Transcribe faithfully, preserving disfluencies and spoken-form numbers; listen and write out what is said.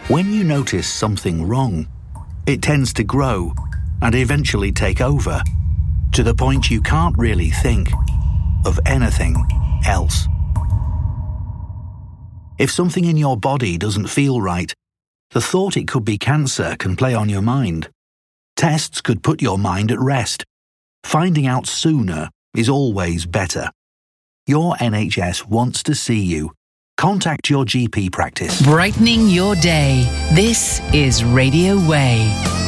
When you notice something wrong, it tends to grow and eventually take over, to the point you can't really think of anything else. If something in your body doesn't feel right, the thought it could be cancer can play on your mind. Tests could put your mind at rest. Finding out sooner is always better. Your N H S wants to see you. Contact your G P practice. Brightening your day. This is Radio Way.